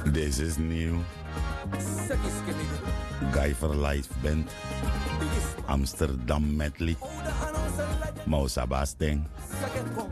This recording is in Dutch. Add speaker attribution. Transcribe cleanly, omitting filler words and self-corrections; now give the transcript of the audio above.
Speaker 1: This is nieuw. Guy for Life Band. Amsterdam medley. Moussa Basteng.